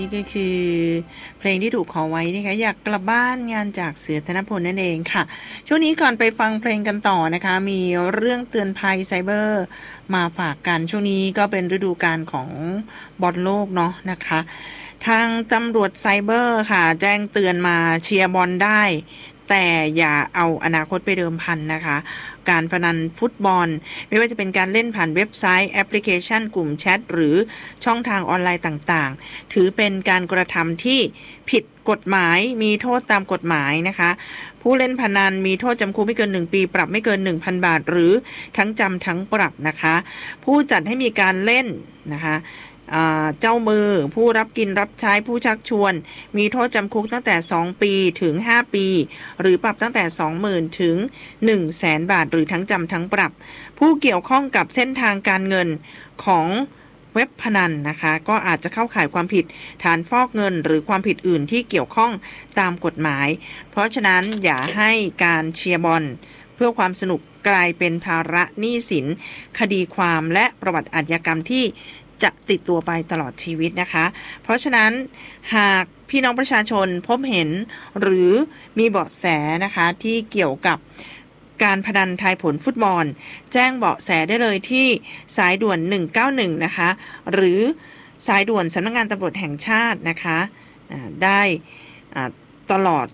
นี่ก็คือเพลงที่ถูกขอไว้นะคะอยากกลับบ้านงานจากเสือธนพลนั่นเองค่ะช่วงนี้ก่อนไปฟังเพลงกันต่อนะคะมีเรื่องเตือนภัยไซเบอร์มาฝากกันช่วงนี้ก็เป็นฤดูกาลของบอลโลกเนาะนะคะทางตำรวจไซเบอร์ค่ะแจ้งเตือนมาเชียร์บอลได้แต่อย่าเอาอนาคตไปเดิมพันนะคะการพนันฟุตบอลไม่ว่าจะเป็นการเล่นผ่านเว็บไซต์แอปพลิเคชันกลุ่มแชทหรือช่องทางออนไลน์ต่างๆถือเป็นการกระทำที่ผิดกฎหมายมีโทษตามกฎหมายนะคะผู้เล่นพนันมีโทษจำคุกไม่เกิน1 ปีปรับไม่เกิน 1,000 บาทหรือทั้งจำทั้งปรับนะคะผู้จัดให้มีการเล่นนะคะเจ้ามือผู้รับกินรับใช้ผู้ชักชวนมีโทษจำคุกตั้งแต่2 ปีถึง5 ปีหรือปรับตั้งแต่ 20,000 ถึง 100,000 บาทหรือทั้งจำทั้งปรับผู้เกี่ยวข้องกับเส้นทางการเงินของเว็บพนันนะคะก็อาจจะเข้าข่ายความผิดฐานฟอกเงินหรือความผิดอื่นที่เกี่ยวข้องตามกฎหมายเพราะฉะนั้นอย่าให้การเชียร์บอลเพื่อความสนุกกลายเป็นภาระหนี้สินคดีความและประวัติอาชญากรรมที่จะติดตัวไปตลอดชีวิตนะคะเพราะฉะนั้นหากพี่น้องประชาชนพบเห็นหรือมีเบาะแสนะคะที่เกี่ยวกับการพนันทายผลฟุตบอลแจ้งเบาะแสได้เลยที่สายด่วน191นะคะหรือสายด่วนสำนักงานตำรวจแห่งชาตินะคะได้ตลอด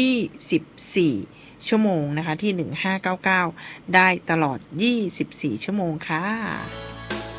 24 ชั่วโมงนะคะที่1599ได้ตลอด24 ชั่วโมงค่ะ